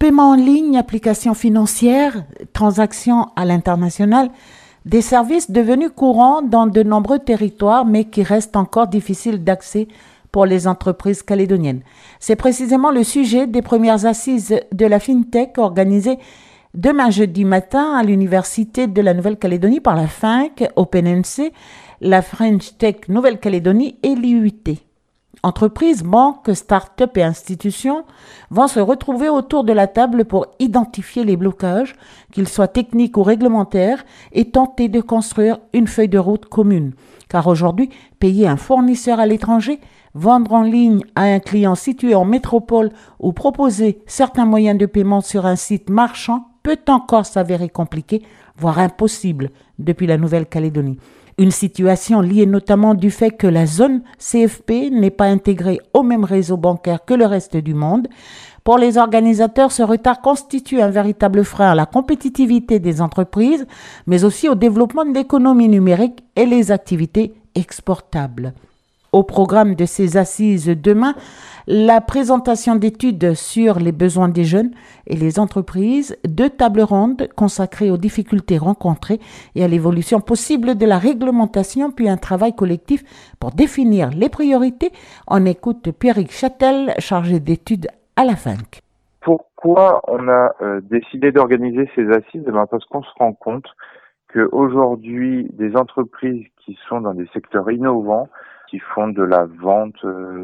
Paiement en ligne, applications financières, transactions à l'international, des services devenus courants dans de nombreux territoires, mais qui restent encore difficiles d'accès pour les entreprises calédoniennes. C'est précisément le sujet des premières assises de la FinTech organisées demain jeudi matin à l'Université de la Nouvelle-Calédonie par la FINC, OpenNC, la French Tech Nouvelle-Calédonie et l'IUT. Entreprises, banques, start-up et institutions vont se retrouver autour de la table pour identifier les blocages, qu'ils soient techniques ou réglementaires, et tenter de construire une feuille de route commune. Car aujourd'hui, payer un fournisseur à l'étranger, vendre en ligne à un client situé en métropole ou proposer certains moyens de paiement sur un site marchand peut encore s'avérer compliqué, voire impossible depuis la Nouvelle-Calédonie. Une situation liée notamment du fait que la zone CFP n'est pas intégrée au même réseau bancaire que le reste du monde. Pour les organisateurs, ce retard constitue un véritable frein à la compétitivité des entreprises, mais aussi au développement de l'économie numérique et les activités exportables. Au programme de ces assises demain, la présentation d'études sur les besoins des jeunes et les entreprises, 2 tables rondes consacrées aux difficultés rencontrées et à l'évolution possible de la réglementation, puis un travail collectif pour définir les priorités. On écoute Pierrick Châtel, chargé d'études à la FINC. Pourquoi on a décidé d'organiser ces assises? Parce qu'on se rend compte qu'aujourd'hui, des entreprises qui sont dans des secteurs innovants, qui font de la vente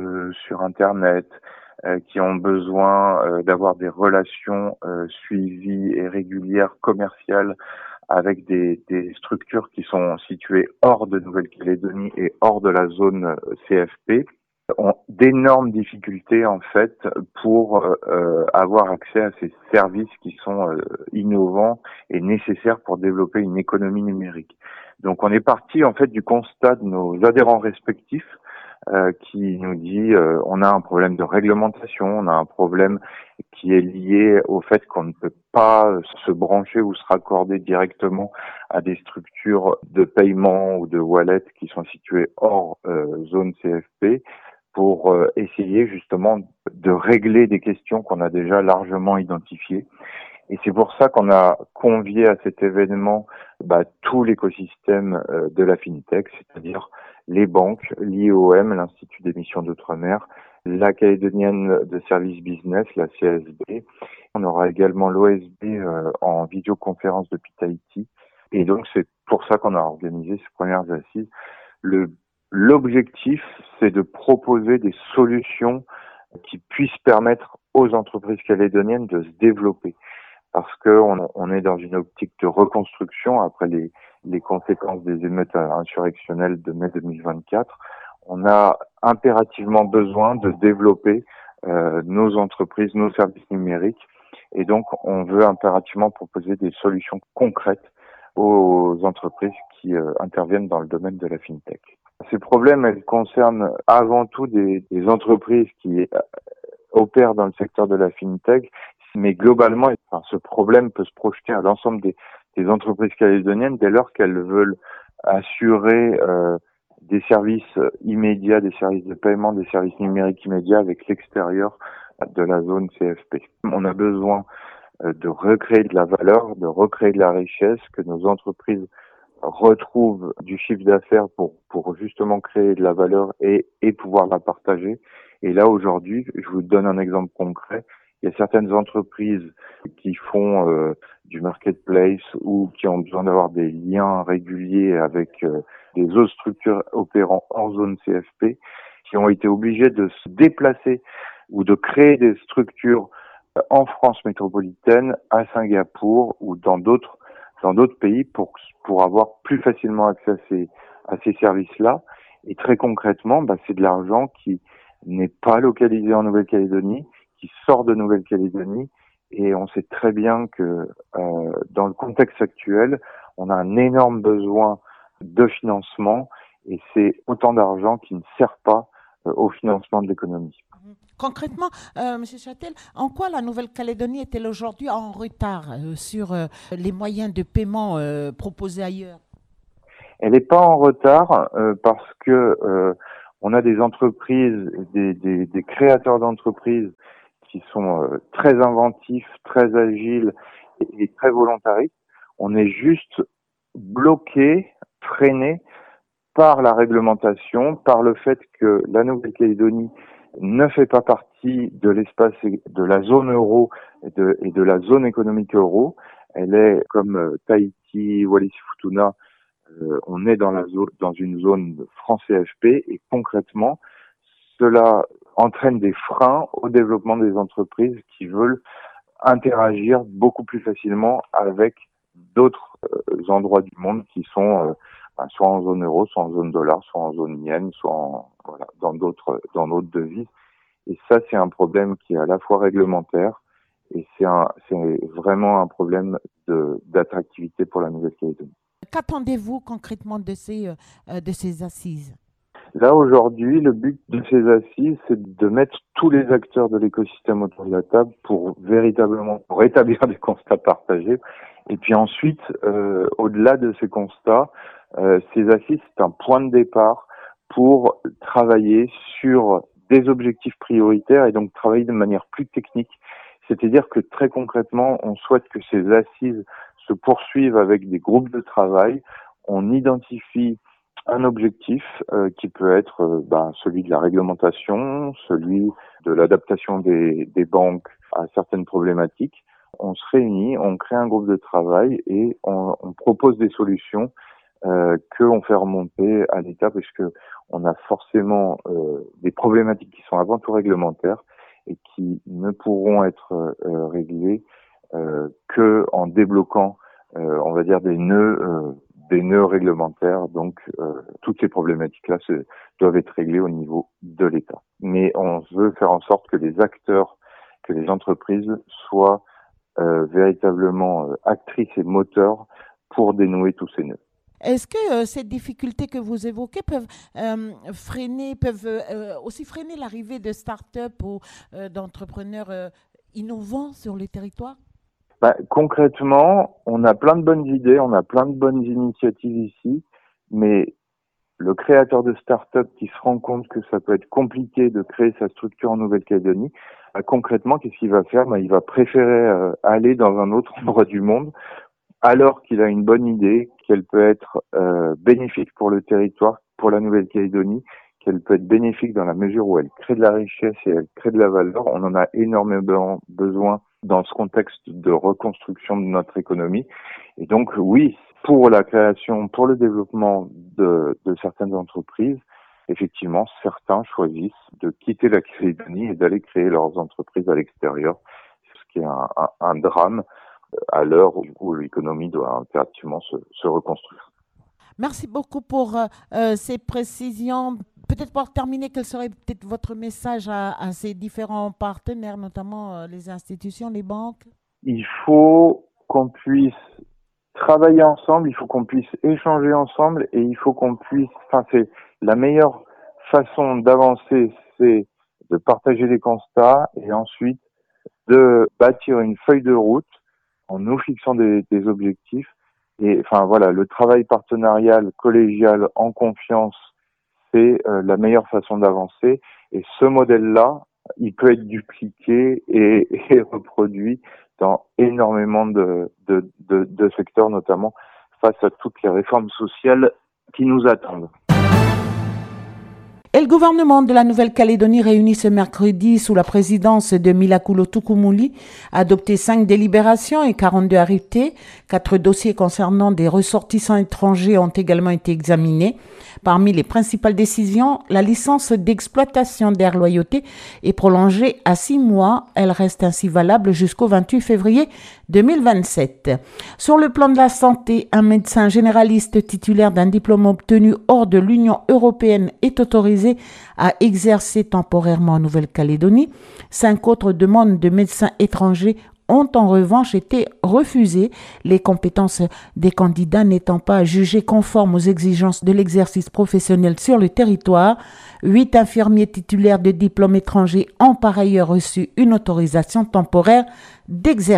sur Internet, qui ont besoin d'avoir des relations suivies et régulières commerciales avec des structures qui sont situées hors de Nouvelle-Calédonie et hors de la zone CFP, ont d'énormes difficultés en fait pour avoir accès à ces services qui sont innovants et nécessaires pour développer une économie numérique. Donc on est parti en fait du constat de nos adhérents respectifs qui nous dit on a un problème de réglementation, on a un problème qui est lié au fait qu'on ne peut pas se brancher ou se raccorder directement à des structures de paiement ou de wallet qui sont situées hors zone CFP pour essayer justement de régler des questions qu'on a déjà largement identifiées. Et c'est pour ça qu'on a convié à cet événement tout l'écosystème de la FinTech, c'est-à-dire les banques, l'IOM, l'Institut d'émission d'outre-mer, la Calédonienne de services business, la CSB. On aura également l'OSB en vidéoconférence depuis Tahiti. Et donc c'est pour ça qu'on a organisé ces premières assises. L'objectif, c'est de proposer des solutions qui puissent permettre aux entreprises calédoniennes de se développer. Parce qu'on est dans une optique de reconstruction après les conséquences des émeutes insurrectionnelles de mai 2024. On a impérativement besoin de développer nos entreprises, nos services numériques. Et donc, on veut impérativement proposer des solutions concrètes aux entreprises qui interviennent dans le domaine de la FinTech. Ces problèmes, elles concernent avant tout des entreprises qui opèrent dans le secteur de la FinTech, mais globalement, ce problème peut se projeter à l'ensemble des entreprises calédoniennes dès lors qu'elles veulent assurer des services immédiats, des services de paiement, des services numériques immédiats avec l'extérieur de la zone CFP. On a besoin de recréer de la valeur, de recréer de la richesse, que nos entreprises retrouvent du chiffre d'affaires pour justement créer de la valeur et pouvoir la partager. Et là, aujourd'hui, je vous donne un exemple concret. Il y a certaines entreprises qui font du marketplace ou qui ont besoin d'avoir des liens réguliers avec des autres structures opérant hors zone CFP, qui ont été obligées de se déplacer ou de créer des structures en France métropolitaine, à Singapour ou dans d'autres pays pour avoir plus facilement accès à ces services-là. Et très concrètement, c'est de l'argent qui n'est pas localisé en Nouvelle-Calédonie, qui sort de Nouvelle-Calédonie, et on sait très bien que dans le contexte actuel, on a un énorme besoin de financement, et c'est autant d'argent qui ne sert pas au financement de l'économie. Concrètement, M. Châtel, en quoi la Nouvelle-Calédonie est-elle aujourd'hui en retard sur les moyens de paiement proposés ailleurs? Elle n'est pas en retard parce que on a des entreprises, des créateurs d'entreprises qui sont très inventifs, très agiles et très volontaristes. On est juste bloqué, freiné par la réglementation, par le fait que la Nouvelle-Calédonie ne fait pas partie de l'espace de la zone euro et de la zone économique euro. Elle est comme Tahiti, Wallis-et-Futuna, on est dans une zone franc CFP et concrètement, cela entraîne des freins au développement des entreprises qui veulent interagir beaucoup plus facilement avec d'autres endroits du monde qui sont soit en zone euro, soit en zone dollar, soit en zone yen, soit dans d'autres devises. Et ça, c'est un problème qui est à la fois réglementaire et c'est vraiment un problème d'attractivité pour la Nouvelle-Calédonie. Qu'attendez-vous concrètement de ces assises? Là, aujourd'hui, le but de ces assises, c'est de mettre tous les acteurs de l'écosystème autour de la table pour véritablement rétablir des constats partagés. Et puis ensuite, au-delà de ces constats, ces assises, c'est un point de départ pour travailler sur des objectifs prioritaires et donc travailler de manière plus technique. C'est-à-dire que très concrètement, on souhaite que ces assises se poursuivent avec des groupes de travail. On identifie un objectif qui peut être celui de la réglementation, celui de l'adaptation des banques à certaines problématiques. On se réunit, on crée un groupe de travail et on propose des solutions qu'on fait remonter à l'État, puisque on a forcément des problématiques qui sont avant tout réglementaires et qui ne pourront être réglées que en débloquant, on va dire, des nœuds réglementaires. Donc, toutes ces problématiques-là doivent être réglées au niveau de l'État. Mais on veut faire en sorte que les acteurs, que les entreprises soient véritablement actrices et moteurs pour dénouer tous ces nœuds. Est-ce que ces difficultés que vous évoquez peuvent aussi freiner l'arrivée de start-up ou d'entrepreneurs innovants sur le territoire? Concrètement, on a plein de bonnes idées, on a plein de bonnes initiatives ici, mais le créateur de start-up qui se rend compte que ça peut être compliqué de créer sa structure en Nouvelle-Calédonie, concrètement, qu'est-ce qu'il va faire? Il va préférer aller dans un autre endroit du monde, alors qu'il a une bonne idée, qu'elle peut être bénéfique pour le territoire, pour la Nouvelle-Calédonie, qu'elle peut être bénéfique dans la mesure où elle crée de la richesse et elle crée de la valeur. On en a énormément besoin dans ce contexte de reconstruction de notre économie. Et donc, oui, pour la création, pour le développement de certaines entreprises, effectivement, certains choisissent de quitter la Calédonie et d'aller créer leurs entreprises à l'extérieur, ce qui est un drame à l'heure où l'économie doit impérativement se reconstruire. Merci beaucoup pour ces précisions. Peut-être pour terminer, quel serait peut-être votre message à ces différents partenaires, notamment les institutions, les banques? Il faut qu'on puisse travailler ensemble, il faut qu'on puisse échanger ensemble et il faut qu'on puisse... c'est la meilleure façon d'avancer, c'est de partager les constats et ensuite de bâtir une feuille de route en nous fixant des objectifs. Et le travail partenarial, collégial, en confiance, c'est la meilleure façon d'avancer. Et ce modèle-là, il peut être dupliqué et reproduit dans énormément de secteurs, notamment face à toutes les réformes sociales qui nous attendent. Et le gouvernement de la Nouvelle-Calédonie, réuni ce mercredi sous la présidence de Milakulo Tukumuli, a adopté 5 délibérations et 42 arrêtés. 4 dossiers concernant des ressortissants étrangers ont également été examinés. Parmi les principales décisions, la licence d'exploitation d'Air Loyauté est prolongée à 6 mois. Elle reste ainsi valable jusqu'au 28 février 2027. Sur le plan de la santé, un médecin généraliste titulaire d'un diplôme obtenu hors de l'Union européenne est autorisé à exercer temporairement en Nouvelle-Calédonie. 5 autres demandes de médecins étrangers ont en revanche été refusées, les compétences des candidats n'étant pas jugées conformes aux exigences de l'exercice professionnel sur le territoire. 8 infirmiers titulaires de diplômes étrangers ont par ailleurs reçu une autorisation temporaire d'exercer.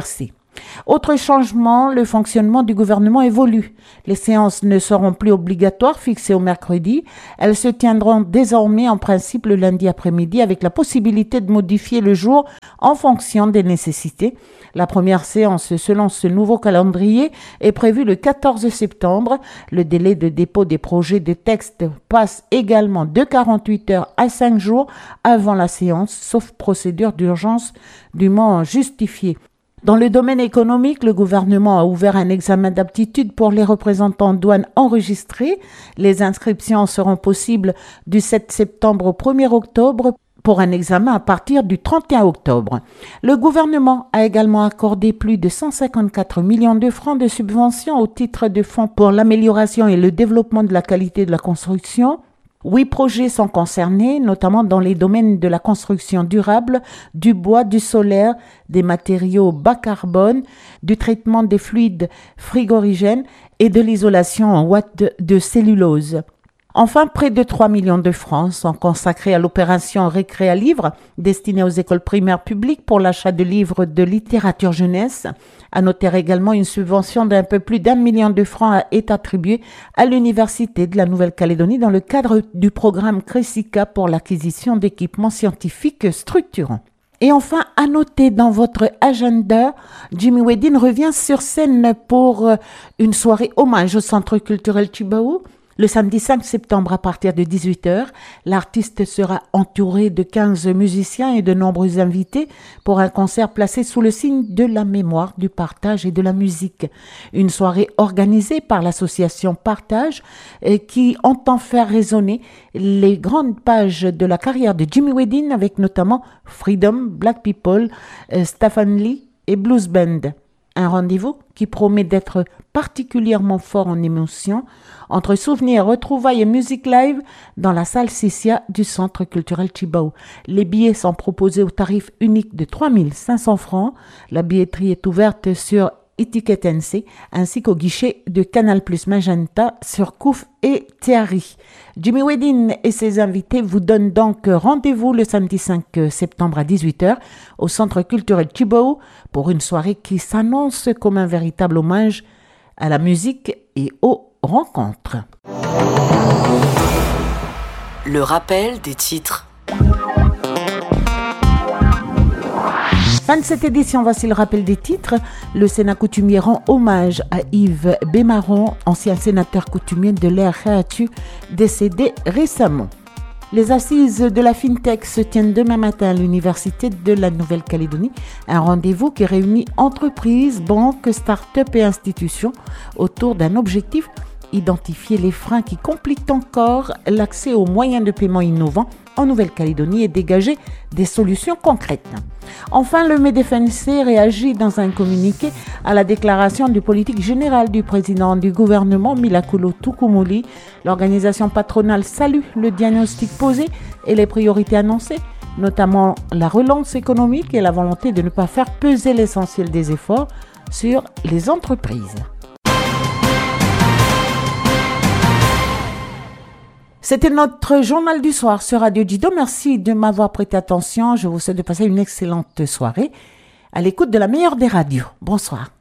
Autre changement, le fonctionnement du gouvernement évolue. Les séances ne seront plus obligatoires fixées au mercredi. Elles se tiendront désormais en principe le lundi après-midi avec la possibilité de modifier le jour en fonction des nécessités. La première séance selon ce nouveau calendrier est prévue le 14 septembre. Le délai de dépôt des projets de texte passe également de 48 heures à 5 jours avant la séance, sauf procédure d'urgence dûment justifiée. Dans le domaine économique, le gouvernement a ouvert un examen d'aptitude pour les représentants de douane enregistrés. Les inscriptions seront possibles du 7 septembre au 1er octobre pour un examen à partir du 31 octobre. Le gouvernement a également accordé plus de 154 millions de francs de subventions au titre de fonds pour l'amélioration et le développement de la qualité de la construction. 8 projets sont concernés, notamment dans les domaines de la construction durable, du bois, du solaire, des matériaux bas carbone, du traitement des fluides frigorigènes et de l'isolation en ouate de cellulose. Enfin, près de 3 millions de francs sont consacrés à l'opération Récré à livres, destinée aux écoles primaires publiques pour l'achat de livres de littérature jeunesse. À noter également une subvention d'un peu plus d'1 million de francs est attribuée à l'Université de la Nouvelle-Calédonie dans le cadre du programme CRESICA pour l'acquisition d'équipements scientifiques structurants. Et enfin, à noter dans votre agenda, Jimmy Wedin revient sur scène pour une soirée hommage au Centre culturel Tjibaou. Le samedi 5 septembre à partir de 18h, l'artiste sera entouré de 15 musiciens et de nombreux invités pour un concert placé sous le signe de la mémoire, du partage et de la musique. Une soirée organisée par l'association Partage qui entend faire résonner les grandes pages de la carrière de Jimmy Wedin avec notamment Freedom, Black People, Stephen Lee et Blues Band. Un rendez-vous qui promet d'être particulièrement fort en émotion entre souvenirs, retrouvailles et musique live dans la salle Cissia du Centre culturel Tjibaou. Les billets sont proposés au tarif unique de 3 500 francs. La billetterie est ouverte sur Etiquette NC ainsi qu'au guichet de Canal Plus Magenta sur Kouf et Théari. Jimmy Wedin et ses invités vous donnent donc rendez-vous le samedi 5 septembre à 18h au Centre culturel Tjibaou pour une soirée qui s'annonce comme un véritable hommage à la musique et aux rencontres. Le rappel des titres. Fin de cette édition, voici le rappel des titres. Le Sénat coutumier rend hommage à Yves Bémaron, ancien sénateur coutumier de l'ère Réatu, décédé récemment. Les assises de la FinTech se tiennent demain matin à l'Université de la Nouvelle-Calédonie, un rendez-vous qui réunit entreprises, banques, start-up et institutions autour d'un objectif: identifier les freins qui compliquent encore l'accès aux moyens de paiement innovants en Nouvelle-Calédonie et dégager des solutions concrètes. Enfin, le MEDEFNC réagit dans un communiqué à la déclaration de politique générale du président du gouvernement Milakulo Tukumuli. L'organisation patronale salue le diagnostic posé et les priorités annoncées, notamment la relance économique et la volonté de ne pas faire peser l'essentiel des efforts sur les entreprises. C'était notre journal du soir sur Radio Dido. Merci de m'avoir prêté attention. Je vous souhaite de passer une excellente soirée à l'écoute de la meilleure des radios. Bonsoir.